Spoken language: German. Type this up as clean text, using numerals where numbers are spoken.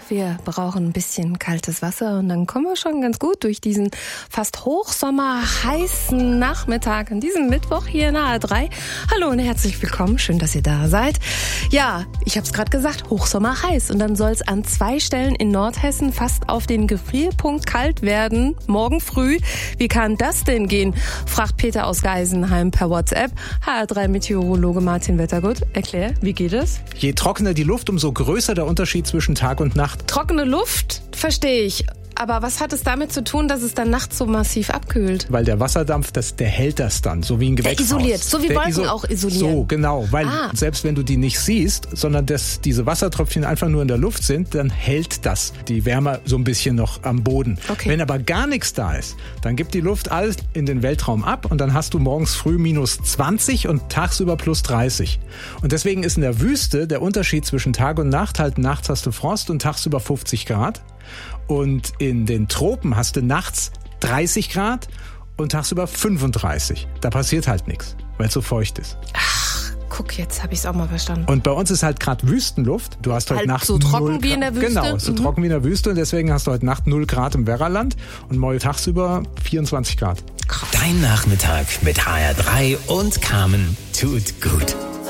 Wir brauchen ein bisschen kaltes Wasser und dann kommen wir schon ganz gut durch diesen fast hochsommerheißen Nachmittag an diesem Mittwoch hier in A3. Hallo und herzlich willkommen, schön, dass ihr da seid. Ja, ich habe es gerade gesagt, hochsommerheiß und dann soll es an 2 Stellen in Nordhessen fast auf den Gefrierpunkt kalt werden, morgen früh. Wie kann das denn gehen? Fragt Peter aus Geisenheim per WhatsApp. HR3-Meteorologe Martin Wettergut, erklär, wie geht es? Je trockener die Luft, umso größer der Unterschied zwischen Tag und Nacht. Trockene Luft, verstehe ich. Aber was hat es damit zu tun, dass es dann nachts so massiv abkühlt? Weil der Wasserdampf, der hält das dann, so wie ein Gewächshaus. Der isoliert, so wie Wolken auch isolieren. So, genau, weil selbst wenn du die nicht siehst, sondern dass diese Wassertröpfchen einfach nur in der Luft sind, dann hält das die Wärme so ein bisschen noch am Boden. Okay. Wenn aber gar nichts da ist, dann gibt die Luft alles in den Weltraum ab und dann hast du morgens früh minus 20 und tagsüber plus 30. Und deswegen ist in der Wüste der Unterschied zwischen Tag und Nacht halt, nachts hast du Frost und tagsüber 50 Grad. Und in den Tropen hast du nachts 30 Grad und tagsüber 35. Da passiert halt nichts, weil es so feucht ist. Ach, guck, jetzt habe ich es auch mal verstanden. Und bei uns ist halt gerade Wüstenluft. Du hast heute halt Nacht so trocken wie in der Wüste? Genau, so trocken wie in der Wüste. Und deswegen hast du heute Nacht 0 Grad im Werraland und morgen tagsüber 24 Grad. Dein Nachmittag mit HR3 und Carmen tut gut.